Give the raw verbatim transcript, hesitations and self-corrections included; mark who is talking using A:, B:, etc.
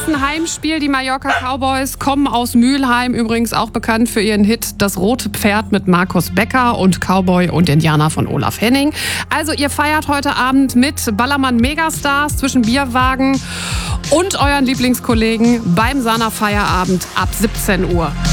A: ist ein Heimspiel. Die Mallorca Cowboys kommen aus Mülheim, übrigens auch bekannt für ihren Hit Das rote Pferd mit Markus Becker und Cowboy und Indianer von Olaf Henning. Also ihr feiert heute Abend mit Ballermann Megastars zwischen Bierwagen und euren Lieblingskollegen beim Sana Feierabend ab siebzehn Uhr.